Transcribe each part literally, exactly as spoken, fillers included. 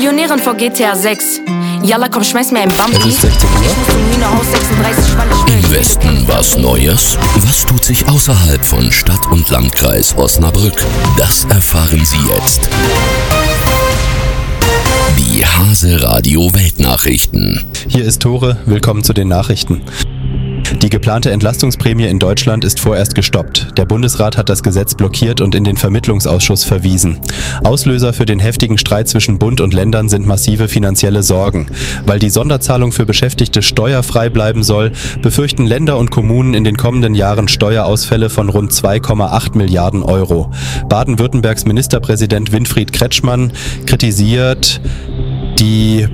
Millionärin vor G T A sechs. Yalla, komm, schmeiß mir ein Bumpy. Es ist sechzehn Uhr. Ich muss zum Hühnerhaus sechsunddreißig, weil ich will. Im Westen was Neues? Was tut sich außerhalb von Stadt und Landkreis Osnabrück? Das erfahren Sie jetzt. Die Hase Radio Weltnachrichten. Hier ist Tore, willkommen zu den Nachrichten. Die geplante Entlastungsprämie in Deutschland ist vorerst gestoppt. Der Bundesrat hat das Gesetz blockiert und in den Vermittlungsausschuss verwiesen. Auslöser für den heftigen Streit zwischen Bund und Ländern sind massive finanzielle Sorgen. Weil die Sonderzahlung für Beschäftigte steuerfrei bleiben soll, befürchten Länder und Kommunen in den kommenden Jahren Steuerausfälle von rund zwei Komma acht Milliarden Euro. Baden-Württembergs Ministerpräsident Winfried Kretschmann kritisiert, die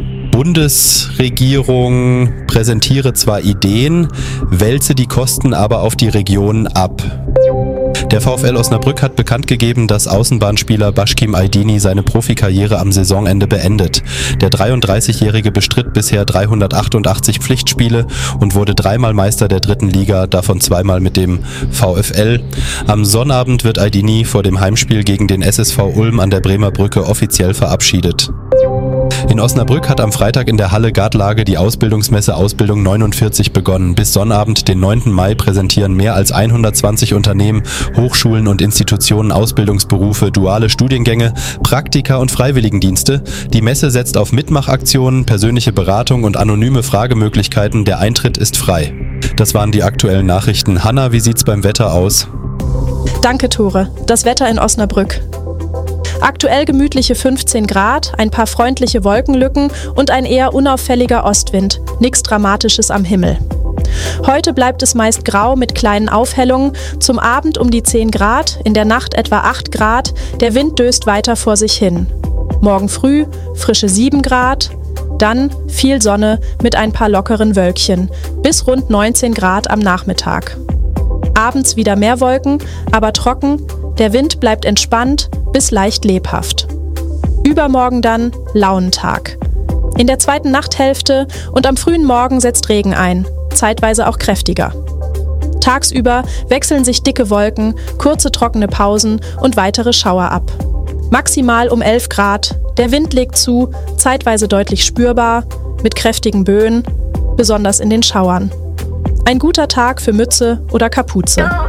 Bundesregierung präsentiere zwar Ideen, wälze die Kosten aber auf die Regionen ab. Der VfL Osnabrück hat bekannt gegeben, dass Außenbahnspieler Başkim Aydini seine Profikarriere am Saisonende beendet. Der dreiunddreißigjährige bestritt bisher dreihundertachtundachtzig Pflichtspiele und wurde dreimal Meister der dritten Liga, davon zweimal mit dem VfL. Am Sonnabend wird Aydini vor dem Heimspiel gegen den S S V Ulm an der Bremer Brücke offiziell verabschiedet. In Osnabrück hat am Freitag in der Halle Gartlage die Ausbildungsmesse Ausbildung neunundvierzig begonnen. Bis Sonnabend, den neunten Mai, präsentieren mehr als hundertzwanzig Unternehmen, Hochschulen und Institutionen Ausbildungsberufe, duale Studiengänge, Praktika und Freiwilligendienste. Die Messe setzt auf Mitmachaktionen, persönliche Beratung und anonyme Fragemöglichkeiten. Der Eintritt ist frei. Das waren die aktuellen Nachrichten. Hanna, wie sieht's beim Wetter aus? Danke, Tore. Das Wetter in Osnabrück. Aktuell gemütliche fünfzehn Grad, ein paar freundliche Wolkenlücken und ein eher unauffälliger Ostwind. Nichts Dramatisches am Himmel. Heute bleibt es meist grau mit kleinen Aufhellungen, zum Abend um die zehn Grad, in der Nacht etwa acht Grad, der Wind döst weiter vor sich hin. Morgen früh frische sieben Grad, dann viel Sonne mit ein paar lockeren Wölkchen, bis rund neunzehn Grad am Nachmittag. Abends wieder mehr Wolken, aber trocken, der Wind bleibt entspannt bis leicht lebhaft. Übermorgen dann Launentag. In der zweiten Nachthälfte und am frühen Morgen setzt Regen ein, zeitweise auch kräftiger. Tagsüber wechseln sich dicke Wolken, kurze trockene Pausen und weitere Schauer ab. Maximal um elf Grad, der Wind legt zu, zeitweise deutlich spürbar, mit kräftigen Böen, besonders in den Schauern. Ein guter Tag für Mütze oder Kapuze.